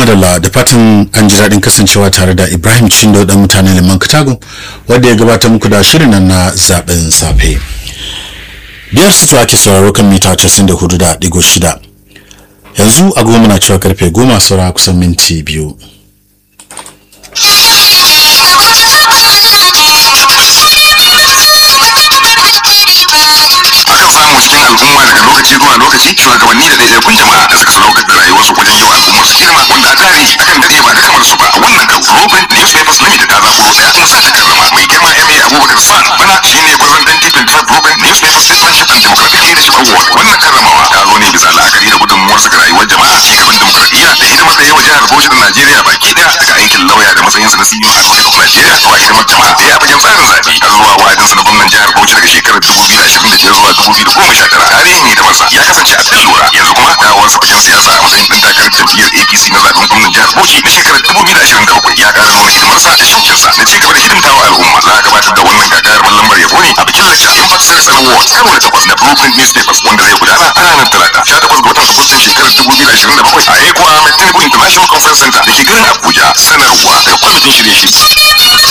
madalla da fatan an ji daɗin kasancewa tare da Ibrahim Chindo dan mutanen Liman Katago wanda ya gabatar muku da shirin nan na zaben safe. Biyar su ake sauraro kan mita 94.6. Yanzu agogo muna cewa karfe 10 saura kusan minti 2. samu cikin al'umma daga lokaci zuwa lokaci shugabanni da ɗaiɗaikun jama'a da suka sadaukar da rayuwarsu wajen yi wa al'ummar su hidima wanda a tarihi akan dade ba ga kamar su ba a wannan kan Blueprint Newspapers Limited ta zaɓo ɗaya kuma sa ta karrama mai girma MA Abubakar San bana shine gwarzon dan tifin ta Blueprint Newspapers Citizenship and Democratic Leadership Award. Wannan karramawa ta zo ne bisa la'akari da gudunmuwarsa ga rayuwar jama'a, ci gaban dimokuraɗiyya da hidimar da yawa jihar Bauchi da Najeriya baki ɗaya daga aikin lauya da matsayinsa na CEO Advocate of Nigeria zuwa hidimar jama'a da ya fagen tsarin zaɓe har zuwa wa'adinsa na gwamnan jihar Bauchi daga shekarar 2025 zuwa 2019. Tarihin hidimarsa ya kasance a kan lura, yanzu kuma dawowarsa fagen siyasa a matsayin ɗan takarar jam'iyyar APC na zaɓen gwamnan jihar Bauchi na shekarar 2023 ya ƙara nuna hidimarsa da shauƙinsa na ci gaba da hidimtawa al'umma. Za a gabatar da wannan gagarumar lambar yabo ne a bikin lacca Impact Citizen Awards karo na 8 na Blueprint Newspapers wanda zai gudana a ranar Talata 18 ga watan Agustan shekarar 2027 a Eko Ahmed Tinubu International Conference Center da ke garin Abuja. Sanarwa daga kwamitin shirye-shirye.